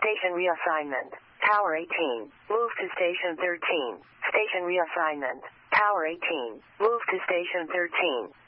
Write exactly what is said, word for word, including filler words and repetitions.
Station reassignment. Tower eighteen. Move to Station thirteen. Station reassignment. Tower eighteen. Move to Station thirteen.